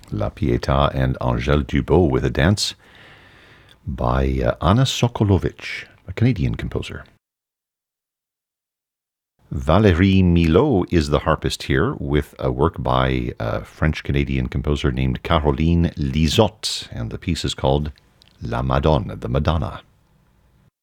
La Pietà and Angèle Dubot with a dance by Anna Sokolovich, a Canadian composer. Valérie Milhaud is the harpist here with a work by a French-Canadian composer named Caroline Lizotte, and the piece is called La Madone, the Madonna.